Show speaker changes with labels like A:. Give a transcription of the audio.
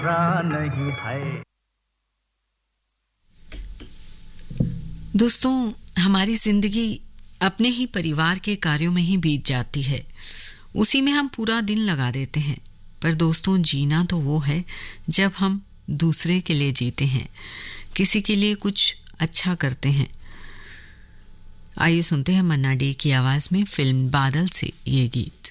A: हमारा नहीं है।
B: दोस्तों, हमारी जिंदगी अपने ही परिवार के कार्यों में ही बीत जाती है, उसी में हम पूरा दिन लगा देते हैं। पर दोस्तों, जीना तो वो है जब हम दूसरे के लिए जीते हैं, किसी के लिए कुछ अच्छा करते हैं। आइए सुनते हैं मन्ना डे की आवाज में फिल्म बादल से ये गीत।